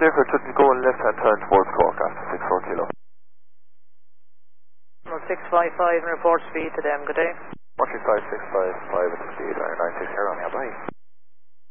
Clifford should go left hand turn towards Cork after 64 kilo. 655 and report speed to them, good day. 135, 655 at the speed, 96 here on your bye.